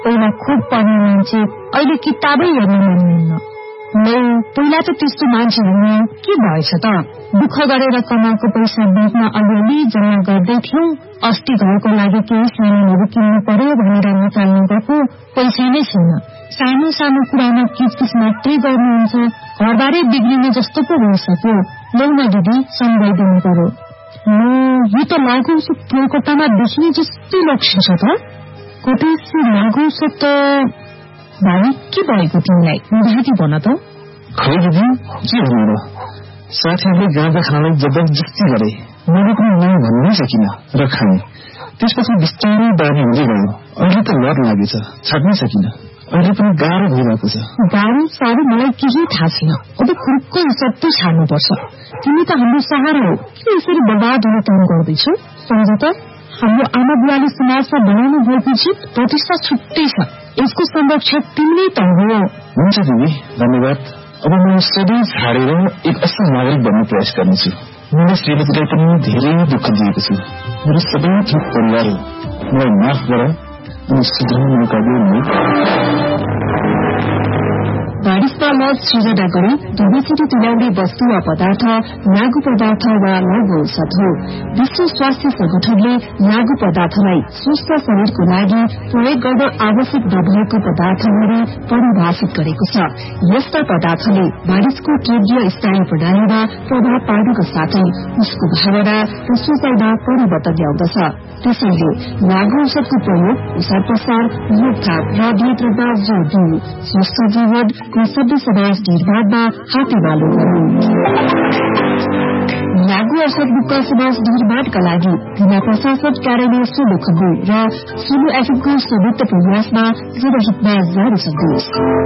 पहिला खुब पढ्ने मान्छे अहिले किताबै हेर्न मान्दैन। पहिला त त्यस्तो मान्छे हुने के भएछ त? दुःख गरेर कमाएको पैसा बिचमा अलिअलि जम्मा गर्दै थियौ। अस्ति घरको लागि केही सामानहरू किन्नु पर्यो भनेर निकाल्नु गएको पैसा नै छैन। सानो सानो कुरामा किचकिच मात्रै गर्नुहुन्छ। घरबारै बिग्रिने जस्तो पो भइसक्यो। लौन दिदी सम्झाइदिनु पर्यो। यो त लागु कलकत्तामा देखिने जस्तै लक्ष्य छ त। कतै लागु त भाइ के भएको तिमीलाई? बुझाइदिनु भन त। खै दिदी के भन्नु, साथीहरूले गाँजा खानलाई जबरजस्ती गरे। मैले पनि नै भन्नै सकिन र खाएँ। त्यसपछि बिस्तारै बानी हुँदै गयो। अहिले त लत लागेछ, छाड्नै सकिन। अहिले पनि गाह्रो भइरहेको छ। गाह्रो साह्रो मलाई केही थाहा छैन। अब खुर्को सबै छाड्नुपर्छ। तिमी त हाम्रो सहारा हो। किन यसरी बर्बाद हुने काम गर्दैछौ? सम्झ त, हाम्रो आमा बुवाले समाजमा बनाउनु भएको जीत प्रतिष्ठा छुट्टै छ। यसको संरक्षक तिमीले त हो। हुन्छ दिदी, धन्यवाद। अब म सबै छाडेर एक असल नागरिक बन्ने प्रयास गर्नेछु। मलाई श्रीमतीलाई पनि धेरै दुःख दिएको छु। मेरो सबै थोक परिवार हो। मलाई माफ गर अनि सुधार्ने मौका दिनु। बारिशमा लज सृजना गरी धुँदैछिटो तुल्याउने वस्तु वा पदार्थ लागु पदार्थ वा लागु औषध हो। विश्व स्वास्थ्य संगठनले लागु पदार्थलाई स्वस्थ शरीरको लागि प्रयोग गर्न आवश्यक नभएको पदार्थ गरी परिभाषित गरेको छ। यस्ता पदार्थले मानिसको केन्द्रीय स्नायु प्रणालीमा प्रभाव पार्नुका साथै उसको भावना र सोचाइमा परिवर्तन ल्याउँदछ। त्यसैले लागु औषधको प्रयोग प्रसार प्रसार रोकथाम र नियन्त्रणमा जोड़ दिनु, स्वस्थ जीवन र सभ्य समाज निर्माणमा हातेमालो गर्नु। लागु औषध मुक्त समाज निर्माणका लागि जिल्ला प्रशासन कार्यालय सोलु खगु र सोलु एफएमको संयुक्त प्रयासमा जनहितमा जारी सन्देश।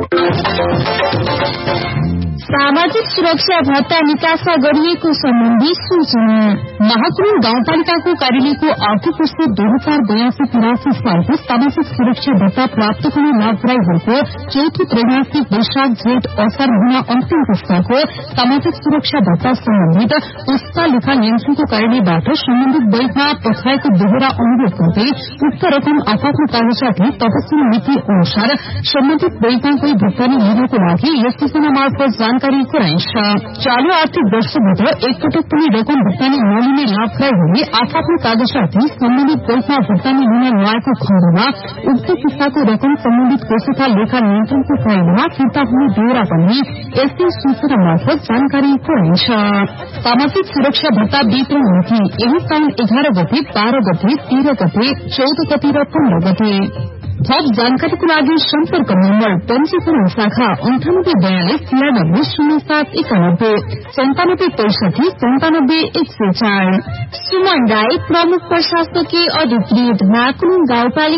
सामाजिक सुरक्षा भत्ता निकासा गरिएको सम्बन्धी सूचना। महाकुरुङ गाउँपालिकाको कार्यालयको आर्थिक वर्ष 2082-83 सालको सामाजिक सुरक्षा भत्ता प्राप्त हुने लाभग्राहीहरूको चौथो त्रैमासिक वैशाख जेठ असार महिना अन्तिम पुस्ताको सामाजिक सुरक्षा भत्ता सम्बन्धित पुस्ता लेखा नियन्त्रणको कार्यालयबाट सम्बन्धित बैंकमा पठाएको दोहोरा अनुरोध गर्दै उक्त रकम आफ्नो कागजातले तत्काल मिति अनुसार सम्बन्धित बैंकमा गई भुक्तानी लिनको लागि यस योजना मार्फत जानकारी गराइन्छ। चालू आर्थिक वर्षभित्र एकपटक पनि रकम भुक्तानी नलिने लाभग्राहीहरूले आफ्नो कागजातले सम्बन्धित बैंकमा भुक्तानी लिन नआएको खण्डमा उक्त किस्ताको रकम सम्बन्धित कोषका लेखा नियन्त्रणको कार्यालयमा फिर्ता हुने बेहोरा पनि यस्तै सूचना मार्फत जानकारी गराइन्छ। सामाजिक सुरक्षा भत्ता वितरण मिति यही साउन 11 गते, 12 गते, 13 गते, 14 गते र 15 गते। थप जानकारीको लागि सम्पर्क नम्बर पञ्जीकरण शाखा 9842-9791 9765-97 104। सुमन राई, प्रमुख प्रशासकीय अधिकृत, महाकुरुङ गाउँपालिका।